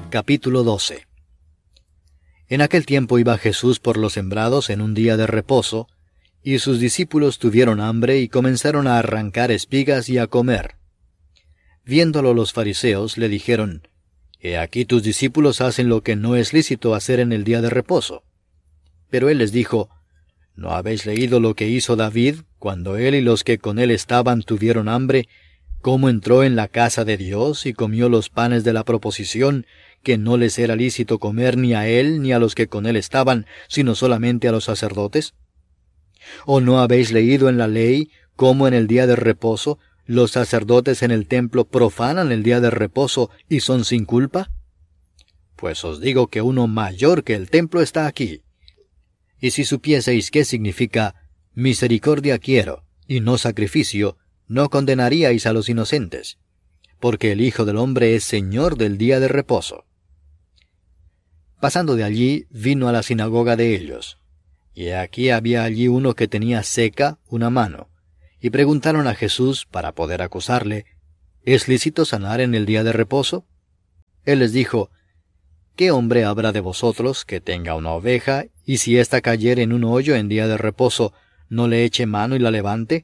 Capítulo 12. En aquel tiempo iba Jesús por los sembrados en un día de reposo, y sus discípulos tuvieron hambre y comenzaron a arrancar espigas y a comer. Viéndolo los fariseos, le dijeron: He aquí tus discípulos hacen lo que no es lícito hacer en el día de reposo. Pero él les dijo: ¿No habéis leído lo que hizo David, cuando él y los que con él estaban tuvieron hambre, cómo entró en la casa de Dios y comió los panes de la proposición, que no les era lícito comer ni a él ni a los que con él estaban, sino solamente a los sacerdotes? ¿O no habéis leído en la ley cómo en el día de reposo los sacerdotes en el templo profanan el día de reposo y son sin culpa? Pues os digo que uno mayor que el templo está aquí. Y si supieseis qué significa misericordia quiero y no sacrificio, no condenaríais a los inocentes, porque el Hijo del Hombre es Señor del día de reposo. Pasando de allí, vino a la sinagoga de ellos, y aquí había allí uno que tenía seca una mano, y preguntaron a Jesús para poder acusarle: ¿Es lícito sanar en el día de reposo? Él les dijo: ¿Qué hombre habrá de vosotros que tenga una oveja, y si ésta cayere en un hoyo en día de reposo, no le eche mano y la levante?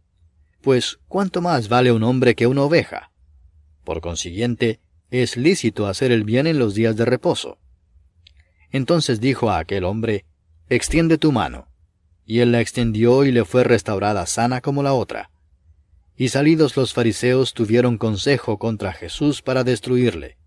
Pues, ¿cuánto más vale un hombre que una oveja? Por consiguiente, es lícito hacer el bien en los días de reposo. Entonces dijo a aquel hombre: Extiende tu mano. Y él la extendió y le fue restaurada sana como la otra. Y salidos los fariseos tuvieron consejo contra Jesús para destruirle.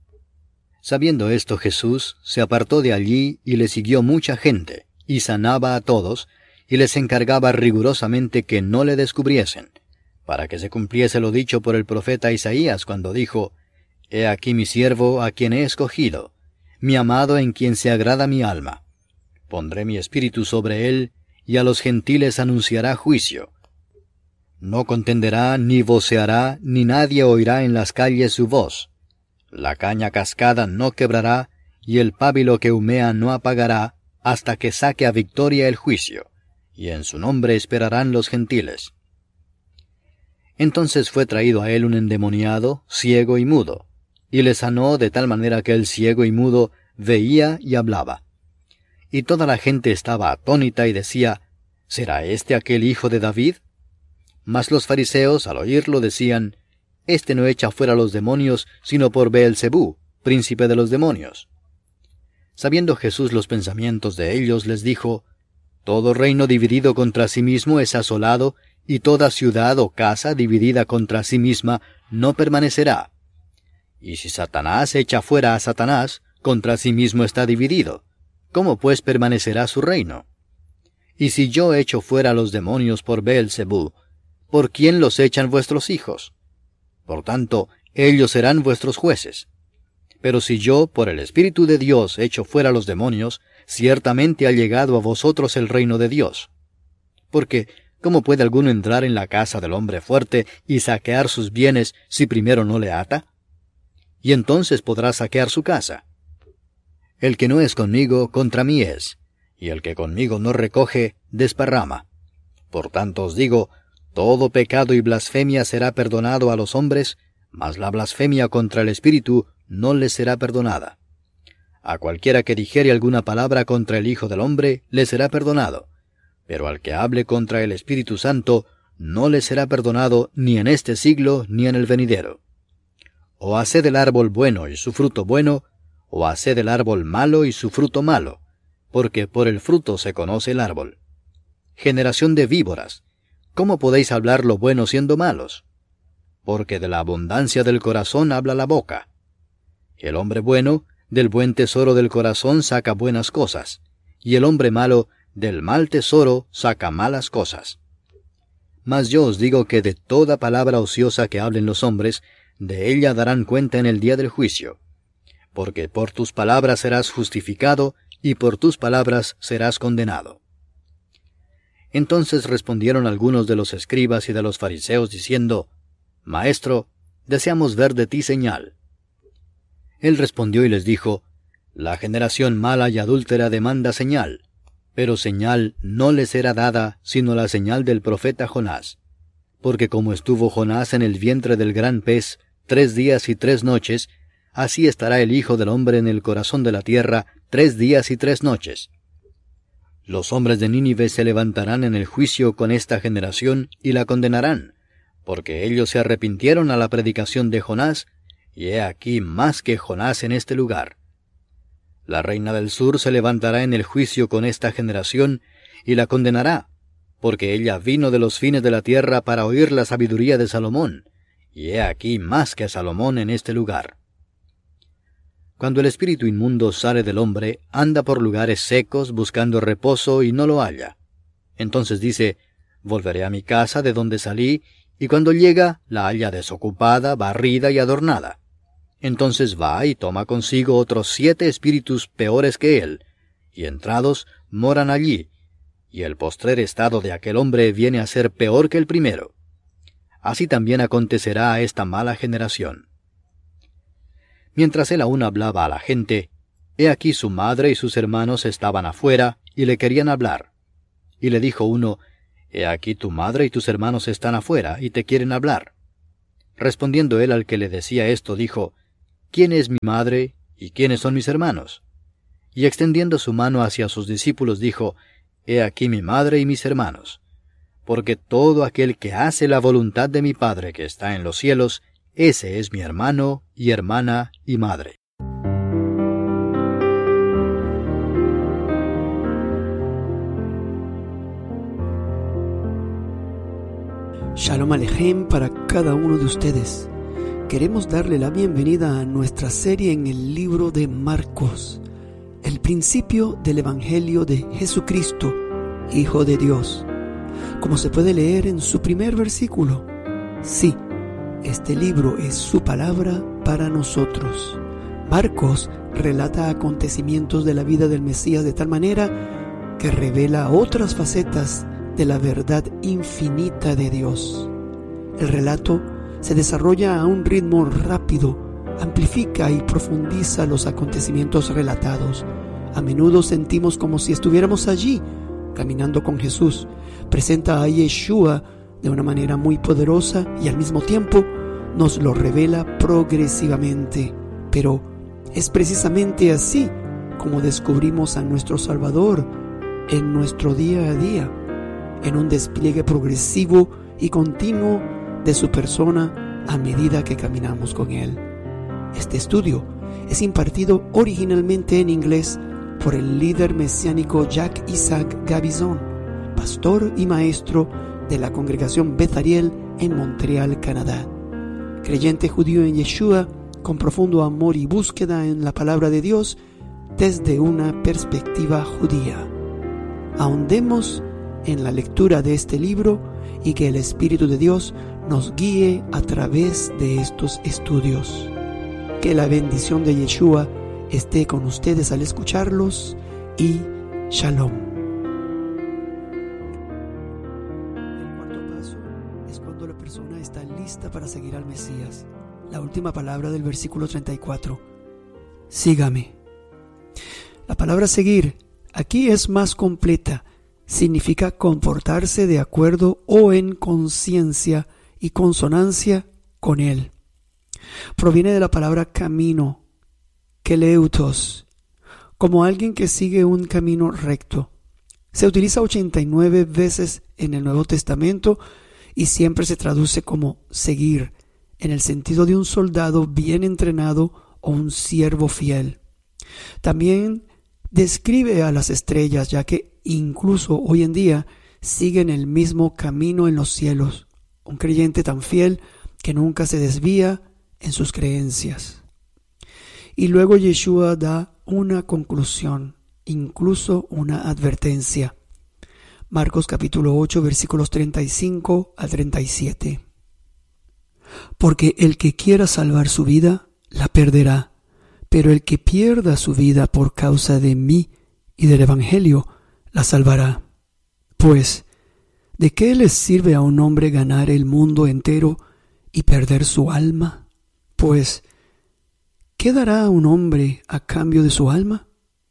Sabiendo esto, Jesús se apartó de allí y le siguió mucha gente, y sanaba a todos, y les encargaba rigurosamente que no le descubriesen, para que se cumpliese lo dicho por el profeta Isaías cuando dijo: He aquí mi siervo a quien he escogido, mi amado en quien se agrada mi alma. Pondré mi espíritu sobre él, y a los gentiles anunciará juicio. No contenderá, ni voceará, ni nadie oirá en las calles su voz. La caña cascada no quebrará, y el pábilo que humea no apagará, hasta que saque a victoria el juicio, y en su nombre esperarán los gentiles. Entonces fue traído a él un endemoniado, ciego y mudo, y le sanó de tal manera que el ciego y mudo veía y hablaba. Y toda la gente estaba atónita y decía: ¿Será este aquel hijo de David? Mas los fariseos, al oírlo, decían: Este no echa fuera los demonios, sino por Beelzebú, príncipe de los demonios. Sabiendo Jesús los pensamientos de ellos, les dijo: Todo reino dividido contra sí mismo es asolado, y toda ciudad o casa dividida contra sí misma no permanecerá. Y si Satanás echa fuera a Satanás, contra sí mismo está dividido. ¿Cómo pues permanecerá su reino? Y si yo echo fuera a los demonios por Beelzebú, ¿por quién los echan vuestros hijos? Por tanto, ellos serán vuestros jueces. Pero si yo, por el Espíritu de Dios, echo fuera a los demonios, ciertamente ha llegado a vosotros el reino de Dios. Porque, ¿cómo puede alguno entrar en la casa del hombre fuerte y saquear sus bienes si primero no le ata? Y entonces podrá saquear su casa. El que no es conmigo, contra mí es, y el que conmigo no recoge, desparrama. Por tanto os digo, todo pecado y blasfemia será perdonado a los hombres, mas la blasfemia contra el Espíritu no les será perdonada. A cualquiera que dijere alguna palabra contra el Hijo del Hombre, le será perdonado, pero al que hable contra el Espíritu Santo, no le será perdonado ni en este siglo ni en el venidero. O haced el árbol bueno y su fruto bueno, o haced el árbol malo y su fruto malo, porque por el fruto se conoce el árbol. Generación de víboras, ¿cómo podéis hablar lo bueno siendo malos? Porque de la abundancia del corazón habla la boca. El hombre bueno, del buen tesoro del corazón saca buenas cosas, y el hombre malo, del mal tesoro saca malas cosas. Mas yo os digo que de toda palabra ociosa que hablen los hombres, de ella darán cuenta en el día del juicio. Porque por tus palabras serás justificado, y por tus palabras serás condenado. Entonces respondieron algunos de los escribas y de los fariseos, diciendo: Maestro, deseamos ver de ti señal. Él respondió y les dijo: La generación mala y adúltera demanda señal, pero señal no les será dada, sino la señal del profeta Jonás. Porque como estuvo Jonás en el vientre del gran pez 3 días y 3 noches, así estará el Hijo del Hombre en el corazón de la tierra 3 días y 3 noches. Los hombres de Nínive se levantarán en el juicio con esta generación y la condenarán, porque ellos se arrepintieron a la predicación de Jonás, y he aquí más que Jonás en este lugar. La reina del sur se levantará en el juicio con esta generación y la condenará, porque ella vino de los fines de la tierra para oír la sabiduría de Salomón, y he aquí más que Salomón en este lugar. Cuando el espíritu inmundo sale del hombre, anda por lugares secos buscando reposo y no lo halla. Entonces dice, volveré a mi casa de donde salí, y cuando llega, la halla desocupada, barrida y adornada. Entonces va y toma consigo otros 7 espíritus peores que él, y entrados moran allí, y el postrer estado de aquel hombre viene a ser peor que el primero. Así también acontecerá a esta mala generación. Mientras él aún hablaba a la gente, he aquí su madre y sus hermanos estaban afuera y le querían hablar. Y le dijo uno, he aquí tu madre y tus hermanos están afuera y te quieren hablar. Respondiendo él al que le decía esto, dijo, ¿quién es mi madre y quiénes son mis hermanos? Y extendiendo su mano hacia sus discípulos dijo, he aquí mi madre y mis hermanos. Porque todo aquel que hace la voluntad de mi Padre que está en los cielos, ese es mi hermano y hermana y madre. Shalom Alejem para cada uno de ustedes. Queremos darle la bienvenida a nuestra serie en el libro de Marcos, el principio del Evangelio de Jesucristo, Hijo de Dios. Como se puede leer en su primer versículo, sí, este libro es su palabra para nosotros. Marcos relata acontecimientos de la vida del Mesías de tal manera que revela otras facetas de la verdad infinita de Dios. El relato se desarrolla a un ritmo rápido, amplifica y profundiza los acontecimientos relatados. A menudo sentimos como si estuviéramos allí, caminando con Jesús. Presenta a Yeshua de una manera muy poderosa y al mismo tiempo nos lo revela progresivamente. Pero es precisamente así como descubrimos a nuestro Salvador en nuestro día a día, en un despliegue progresivo y continuo de su persona a medida que caminamos con Él. Este estudio es impartido originalmente en inglés por el líder mesiánico Jacques Isaac Gabizon, pastor y maestro de la congregación Beth Ariel en Montreal, Canadá. Creyente judío en Yeshua, con profundo amor y búsqueda en la palabra de Dios desde una perspectiva judía. Ahondemos en la lectura de este libro y que el Espíritu de Dios nos guíe a través de estos estudios. Que la bendición de Yeshua esté con ustedes al escucharlos y Shalom. El cuarto paso es cuando la persona está lista para seguir al Mesías. La última palabra del versículo 34. Sígame. La palabra seguir aquí es más completa. Significa comportarse de acuerdo o en conciencia y consonancia con Él. Proviene de la palabra camino, keleutos, como alguien que sigue un camino recto. Se utiliza 89 veces en el Nuevo Testamento y siempre se traduce como seguir, en el sentido de un soldado bien entrenado o un siervo fiel. También describe a las estrellas, ya que incluso hoy en día siguen el mismo camino en los cielos. Un creyente tan fiel que nunca se desvía en sus creencias. Y luego Yeshua da una conclusión, incluso una advertencia. Marcos capítulo 8, versículos 35 a 37. Porque el que quiera salvar su vida, la perderá. Pero el que pierda su vida por causa de mí y del Evangelio, la salvará. Pues, ¿de qué les sirve a un hombre ganar el mundo entero y perder su alma? Pues, ¿qué dará a un hombre a cambio de su alma?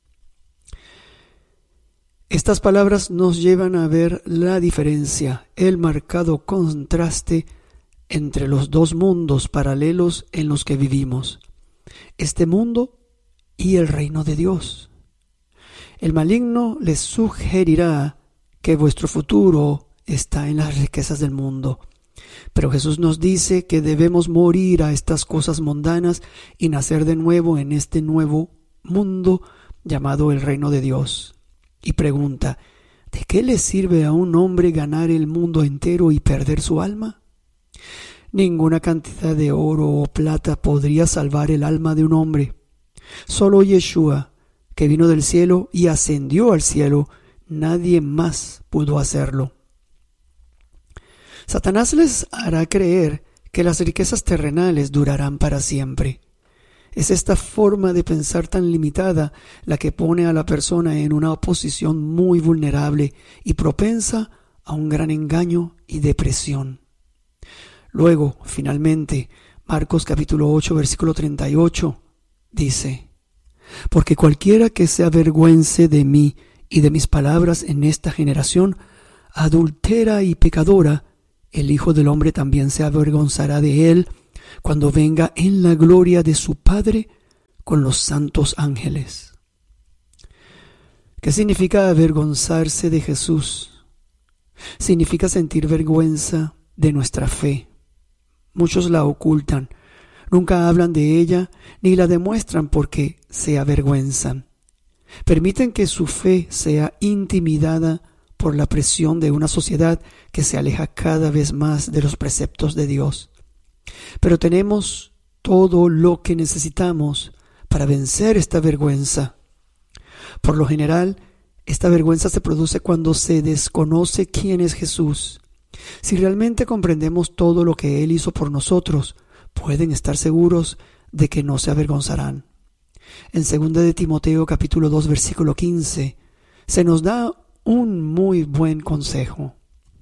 Estas palabras nos llevan a ver la diferencia, el marcado contraste entre los dos mundos paralelos en los que vivimos. este mundo y el reino de Dios. El maligno les sugerirá que vuestro futuro está en las riquezas del mundo. Pero Jesús nos dice que debemos morir a estas cosas mundanas y nacer de nuevo en este nuevo mundo llamado el reino de Dios. Y pregunta, ¿de qué le sirve a un hombre ganar el mundo entero y perder su alma? Ninguna cantidad de oro o plata podría salvar el alma de un hombre. Solo Yeshua, que vino del cielo y ascendió al cielo, nadie más pudo hacerlo. Satanás les hará creer que las riquezas terrenales durarán para siempre. Es esta forma de pensar tan limitada la que pone a la persona en una posición muy vulnerable y propensa a un gran engaño y depresión. Luego, finalmente, Marcos capítulo 8, versículo 38, dice: Porque cualquiera que se avergüence de mí y de mis palabras en esta generación adúltera y pecadora, el Hijo del Hombre también se avergonzará de él cuando venga en la gloria de su Padre con los santos ángeles. ¿Qué significa avergonzarse de Jesús? Significa sentir vergüenza de nuestra fe. Muchos la ocultan, nunca hablan de ella ni la demuestran porque se avergüenzan. Permiten que su fe sea intimidada por la presión de una sociedad que se aleja cada vez más de los preceptos de Dios. Pero tenemos todo lo que necesitamos para vencer esta vergüenza. Por lo general, esta vergüenza se produce cuando se desconoce quién es Jesús. Si realmente comprendemos todo lo que Él hizo por nosotros, pueden estar seguros de que no se avergonzarán. En 2 de Timoteo capítulo 2 versículo 15 se nos da un muy buen consejo.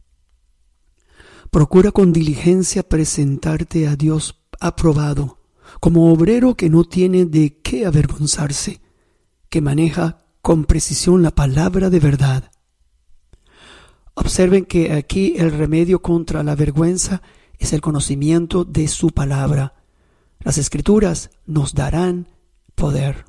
Procura con diligencia presentarte a Dios aprobado, como obrero que no tiene de qué avergonzarse, que maneja con precisión la palabra de verdad. Observen que aquí el remedio contra la vergüenza es el conocimiento de su palabra. Las Escrituras nos darán poder.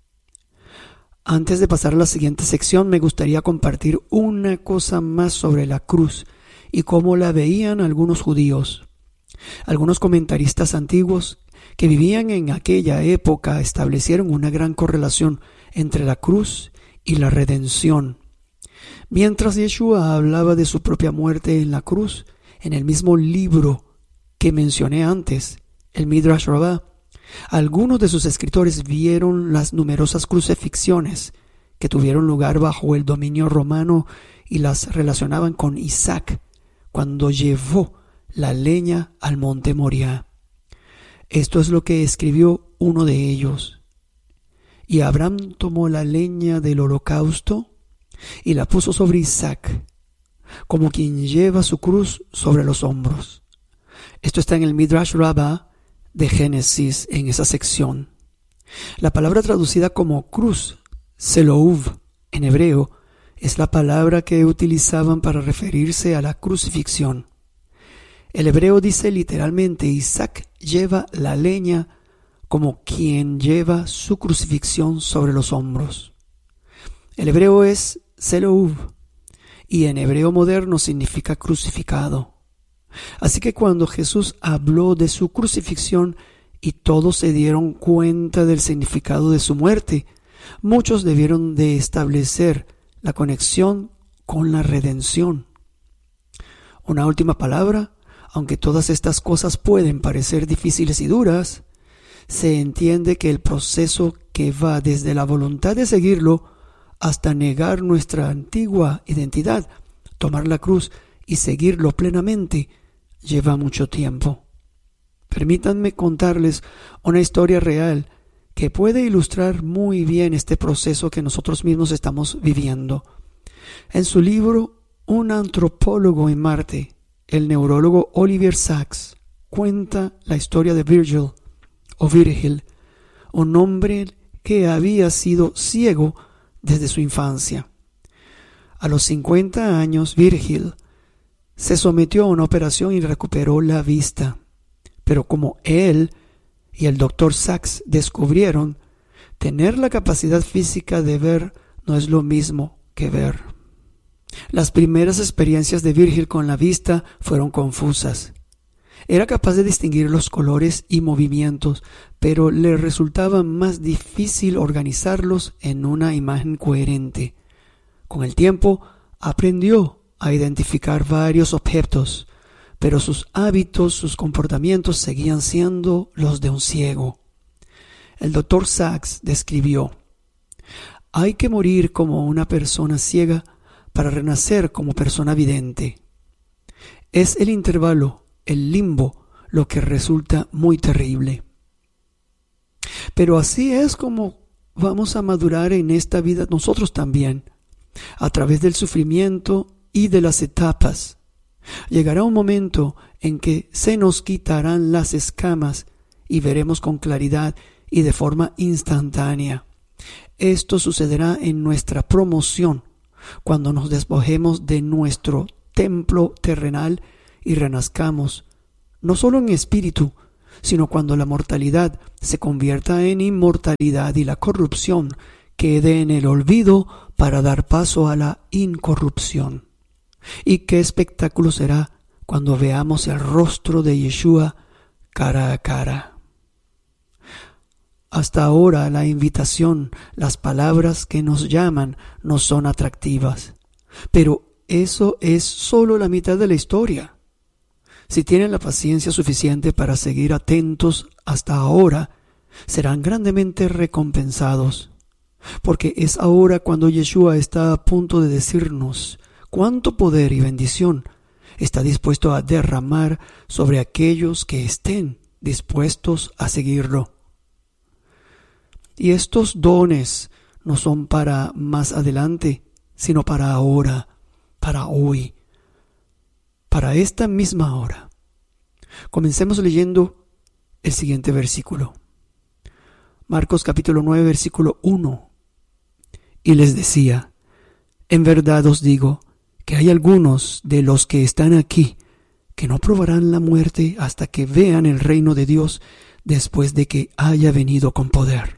Antes de pasar a la siguiente sección, me gustaría compartir una cosa más sobre la cruz y cómo la veían algunos judíos. Algunos comentaristas antiguos que vivían en aquella época establecieron una gran correlación entre la cruz y la redención. Mientras Yeshua hablaba de su propia muerte en la cruz, en el mismo libro que mencioné antes, el Midrash Rabbah, algunos de sus escritores vieron las numerosas crucifixiones que tuvieron lugar bajo el dominio romano y las relacionaban con Isaac cuando llevó la leña al monte Moriah. Esto es lo que escribió uno de ellos. Y Abraham tomó la leña del holocausto y la puso sobre Isaac, como quien lleva su cruz sobre los hombros. Esto está en el Midrash Rabbah de Génesis, en esa sección. La palabra traducida como cruz, selouv, en hebreo, es la palabra que utilizaban para referirse a la crucifixión. El hebreo dice literalmente: Isaac lleva la leña como quien lleva su crucifixión sobre los hombros. El hebreo es selouv y en hebreo moderno significa crucificado. Así que cuando Jesús habló de su crucifixión y todos se dieron cuenta del significado de su muerte, muchos debieron de establecer la conexión con la redención. Una última palabra: aunque todas estas cosas pueden parecer difíciles y duras, se entiende que el proceso que va desde la voluntad de seguirlo hasta negar nuestra antigua identidad, tomar la cruz y seguirlo plenamente, lleva mucho tiempo. Permítanme contarles una historia real que puede ilustrar muy bien este proceso que nosotros mismos estamos viviendo. En su libro Un antropólogo en Marte, el neurólogo Oliver Sacks cuenta la historia de Virgil, un hombre que había sido ciego desde su infancia. A los 50 años, Virgil se sometió a una operación y recuperó la vista. Pero como él y el Dr. Sachs descubrieron, tener la capacidad física de ver no es lo mismo que ver. Las primeras experiencias de Virgil con la vista fueron confusas. Era capaz de distinguir los colores y movimientos, pero le resultaba más difícil organizarlos en una imagen coherente. Con el tiempo, aprendió a identificar varios objetos, pero sus hábitos, sus comportamientos seguían siendo los de un ciego. El Dr. Sachs describió: hay que morir como una persona ciega para renacer como persona vidente. Es el intervalo, el limbo, lo que resulta muy terrible. Pero así es como vamos a madurar en esta vida nosotros también, a través del sufrimiento y de las etapas. Llegará un momento en que se nos quitarán las escamas y veremos con claridad y de forma instantánea. Esto sucederá en nuestra promoción, cuando nos despojemos de nuestro templo terrenal y renazcamos, no solo en espíritu, sino cuando la mortalidad se convierta en inmortalidad y la corrupción quede en el olvido para dar paso a la incorrupción. Y qué espectáculo será cuando veamos el rostro de Yeshua cara a cara. Hasta ahora la invitación, las palabras que nos llaman no son atractivas, pero eso es solo la mitad de la historia. Si tienen la paciencia suficiente para seguir atentos hasta ahora, serán grandemente recompensados, porque es ahora cuando Yeshua está a punto de decirnos cuánto poder y bendición está dispuesto a derramar sobre aquellos que estén dispuestos a seguirlo. Y estos dones no son para más adelante, sino para ahora, para hoy, para esta misma hora. Comencemos leyendo el siguiente versículo. Marcos capítulo 9, versículo 1. Y les decía: en verdad os digo que hay algunos de los que están aquí que no probarán la muerte hasta que vean el reino de Dios después de que haya venido con poder.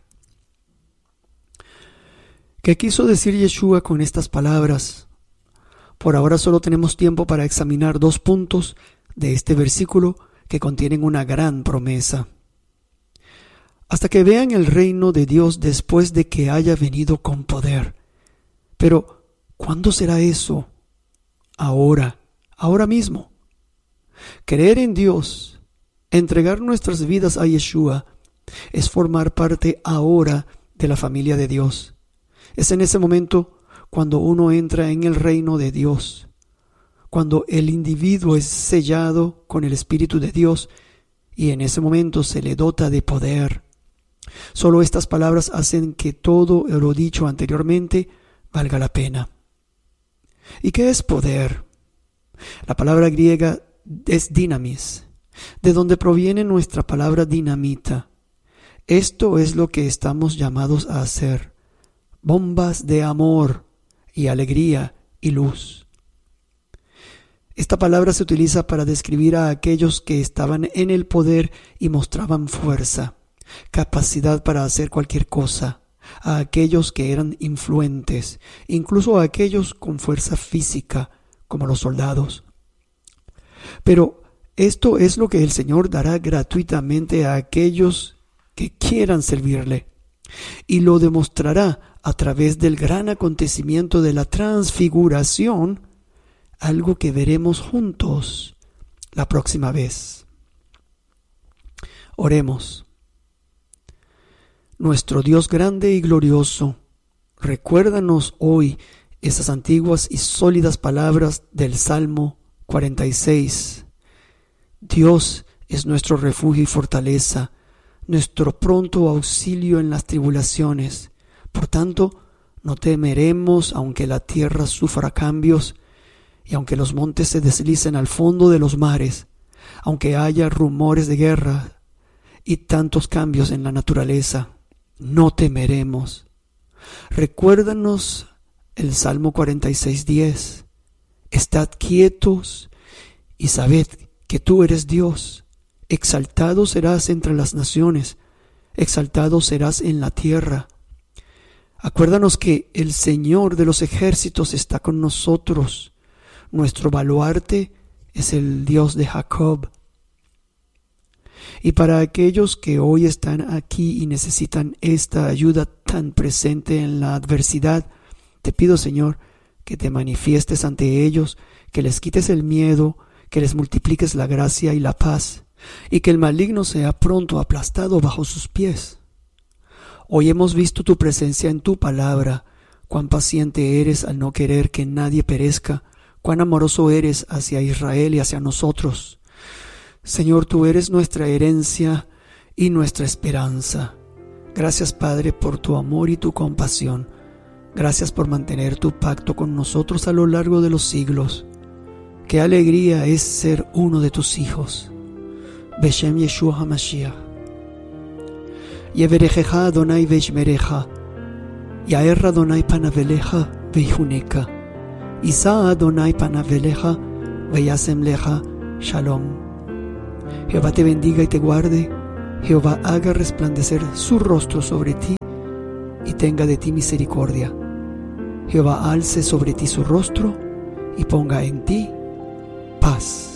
¿Qué quiso decir Yeshua con estas palabras? Por ahora solo tenemos tiempo para examinar 2 puntos de este versículo que contienen una gran promesa. Hasta que vean el reino de Dios después de que haya venido con poder. Pero, ¿cuándo será eso? Ahora mismo. Creer en Dios, entregar nuestras vidas a Yeshua, es formar parte ahora de la familia de Dios. Es en ese momento cuando uno entra en el reino de Dios, cuando el individuo es sellado con el Espíritu de Dios y en ese momento se le dota de poder. Solo estas palabras hacen que todo lo dicho anteriormente valga la pena. ¿Y qué es poder? La palabra griega es dinamis, de donde proviene nuestra palabra dinamita. Esto es lo que estamos llamados a hacer: bombas de amor y alegría y luz. Esta palabra se utiliza para describir a aquellos que estaban en el poder y mostraban fuerza, capacidad para hacer cualquier cosa, a aquellos que eran influentes, incluso a aquellos con fuerza física, como los soldados. Pero esto es lo que el Señor dará gratuitamente a aquellos que quieran servirle, y lo demostrará a través del gran acontecimiento de la transfiguración, algo que veremos juntos la próxima vez. Oremos. Nuestro Dios grande y glorioso, recuérdanos hoy esas antiguas y sólidas palabras del Salmo 46. Dios es nuestro refugio y fortaleza, nuestro pronto auxilio en las tribulaciones. Por tanto, no temeremos aunque la tierra sufra cambios y aunque los montes se deslicen al fondo de los mares, aunque haya rumores de guerra y tantos cambios en la naturaleza. No temeremos. Recuérdanos el Salmo 46:10. Estad quietos y sabed que tú eres Dios. Exaltado serás entre las naciones, exaltado serás en la tierra. Acuérdanos que el Señor de los ejércitos está con nosotros. Nuestro baluarte es el Dios de Jacob. Y para aquellos que hoy están aquí y necesitan esta ayuda tan presente en la adversidad, te pido, Señor, que te manifiestes ante ellos, que les quites el miedo, que les multipliques la gracia y la paz, y que el maligno sea pronto aplastado bajo sus pies. Hoy hemos visto tu presencia en tu palabra, cuán paciente eres al no querer que nadie perezca, cuán amoroso eres hacia Israel y hacia nosotros. Señor, tú eres nuestra herencia y nuestra esperanza. Gracias, Padre, por tu amor y tu compasión. Gracias por mantener tu pacto con nosotros a lo largo de los siglos. Qué alegría es ser uno de tus hijos. Beshem Yeshua HaMashiach. Yeverejeja Adonai veishmereja. Yaer Adonai panaveleja veihuneka. Isa Adonai panaveleja veyasem leja shalom. Jehová te bendiga y te guarde. Jehová haga resplandecer su rostro sobre ti y tenga de ti misericordia. Jehová alce sobre ti su rostro y ponga en ti paz.